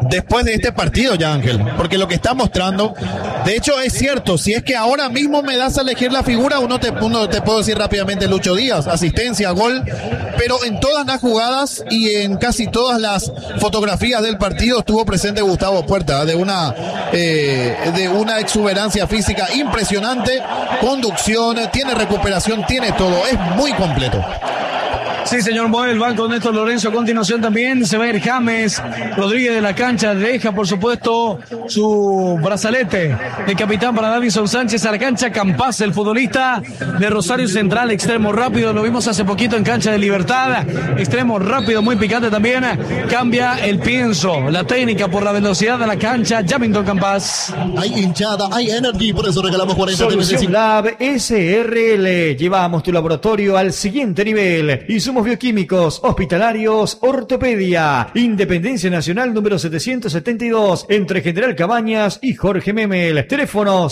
después de este partido ya, Ángel, porque lo que está mostrando, de hecho es cierto, si es que ahora mismo me das a elegir la figura, uno te puedo decir rápidamente Lucho Díaz, asistencia, gol, pero en todas las jugadas y en casi todas las fotografías del partido estuvo presente Gustavo Puerta, de una exuberancia física impresionante, conducción, tiene recuperación, tiene todo, es muy completo. Sí, señor, mueve el banco Néstor Lorenzo. A continuación también se va a ir James Rodríguez de la cancha. Deja, por supuesto, su brazalete de capitán para Davinson Sánchez. A la cancha Campás, el futbolista de Rosario Central, extremo rápido. Lo vimos hace poquito en cancha de Libertad. Extremo rápido, muy picante también. Cambia el pienso, la técnica por la velocidad de la cancha. Jamington Campás. Hay hinchada, hay energy, por eso regalamos 40 Solución Lab SRL. Llevamos tu laboratorio al siguiente nivel. Insumos bioquímicos, hospitalarios, ortopedia. Independencia Nacional número 772, entre General Cabañas y Jorge Memel. Teléfono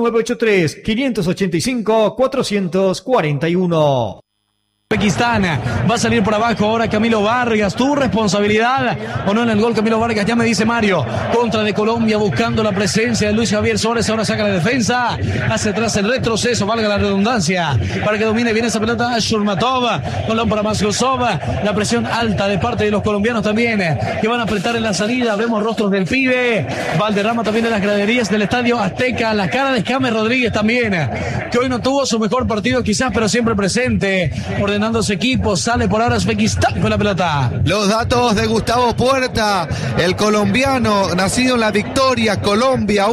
0983-585-441. Uzbekistán va a salir por abajo ahora Camilo Vargas. ¿Tu responsabilidad o no en el gol, Camilo Vargas? Ya me dice Mario. Contra de Colombia, buscando la presencia de Luis Javier Suárez. Ahora saca la defensa, hace atrás el retroceso, valga la redundancia, para que domine bien esa pelota Shurmatov. Colón para Maskosov. La presión alta de parte de los colombianos también, que van a apretar en la salida. Vemos rostros del pibe Valderrama también en las graderías del Estadio Azteca. La cara de James Rodríguez también, que hoy no tuvo su mejor partido quizás, pero siempre presente, ordenando su equipo. Sale por ahora Uzbekistán con la pelota. Los datos de Gustavo Puerta, el colombiano, nacido en La Victoria, Colombia,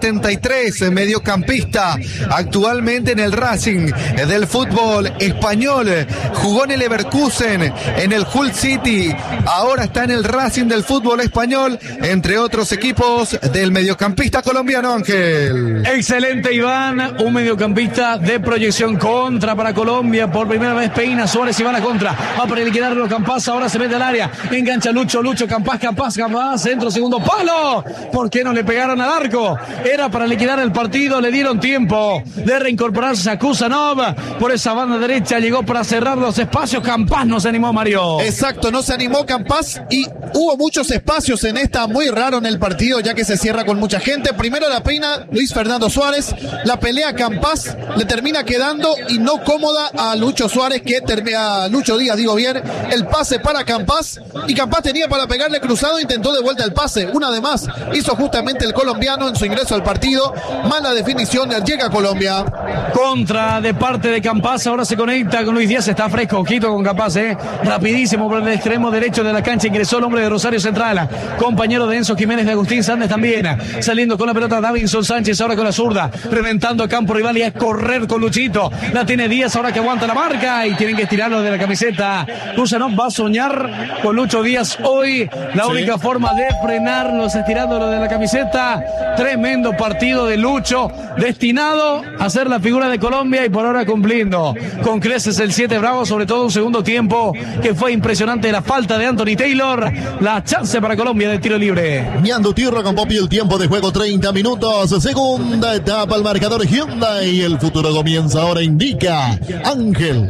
1.73, mediocampista, actualmente en el Racing del fútbol español, jugó en el Leverkusen, en el Hull City, ahora está en el Racing del fútbol español, entre otros equipos del mediocampista colombiano, Ángel. Excelente, Iván, un mediocampista de proyección. Contra para Colombia, por primera vez Peina Suárez y va a la contra, va para liquidarlo Campás, ahora se mete al área, engancha Lucho, Campás, centro, segundo palo. ¿Por qué no le pegaron al arco? Era para liquidar el partido, le dieron tiempo de reincorporarse a Kusanov por esa banda derecha, llegó para cerrar los espacios. Campás no se animó, Mario. Exacto, no se animó Campás y hubo muchos espacios en esta, muy raro en el partido, ya que se cierra con mucha gente. Primero la peina Luis Fernando Suárez, la pelea Campás, le termina quedando y no cómoda a Lucho Suárez, que termina Lucho Díaz, digo bien, el pase para Campás, y Campás tenía para pegarle cruzado, intentó de vuelta el pase, una de más hizo justamente el colombiano en su ingreso al partido. Mala definición, llega a Colombia. Contra de parte de Campás, ahora se conecta con Luis Díaz, está fresco, ojito con Campás, rapidísimo por el extremo derecho de la cancha, ingresó el hombre de Rosario Central, compañero de Enzo Jiménez, de Agustín Sández también, saliendo con la pelota Davinson Sánchez, ahora con la zurda, reventando a campo rival y a correr con Luchito, la tiene Díaz, ahora que aguanta la marca y tienen que estirarlo de la camiseta. Kusanov va a soñar con Lucho Díaz hoy, la única forma de frenarlos, estirándolo de la camiseta. Tremendo partido de Lucho, destinado a ser la figura de Colombia y por ahora cumpliendo con creces el 7 Bravo, sobre todo un segundo tiempo que fue impresionante, la falta de Anthony Taylor, la chance para Colombia de tiro libre. Ñando tierra con Popi, el tiempo de juego 30 minutos, segunda etapa, el marcador Hyundai, el futuro comienza ahora, indica Ángel.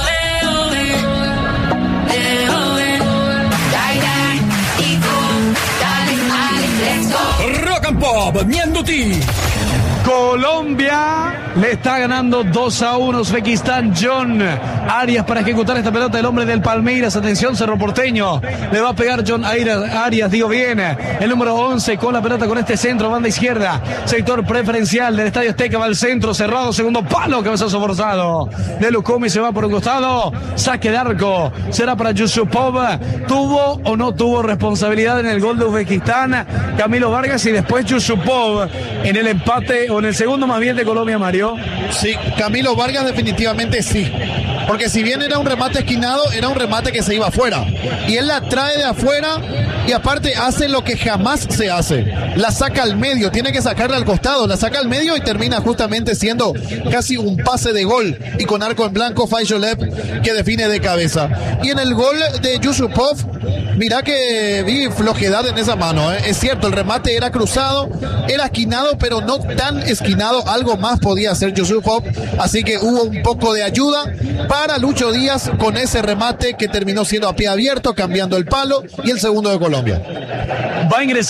Rock and Pop, Ñanduti. Colombia le está ganando 2-1 Uzbekistán. John Arias para ejecutar esta pelota, el hombre del Palmeiras. Atención, Cerro Porteño. Le va a pegar John Arias, digo bien. El número 11 con la pelota con este centro, banda izquierda. Sector preferencial del Estadio Azteca, va al centro, cerrado, segundo palo, cabezazo forzado. De Lucomi se va por un costado. Saque de arco. Será para Yusupov. ¿Tuvo o no tuvo responsabilidad en el gol de Uzbekistán Camilo Vargas? Y después Yusupov en el empate, o en el segundo más bien, de Colombia, Mario. Sí, Camilo Vargas definitivamente sí. Porque si bien era un remate esquinado, era un remate que se iba afuera. Y él la trae de afuera y aparte hace lo que jamás se hace. La saca al medio, tiene que sacarla al costado, la saca al medio y termina justamente siendo casi un pase de gol. Y con arco en blanco, Faisholev, que define de cabeza. Y en el gol de Yusupov, mirá que vi flojedad en esa mano. Es cierto, el remate era cruzado, era esquinado, pero no tan esquinado. Algo más podía hacer Yusupov. Así que hubo un poco de ayuda para Lucho Díaz con ese remate que terminó siendo a pie abierto, cambiando el palo, y el segundo de Colombia. Va a ingresar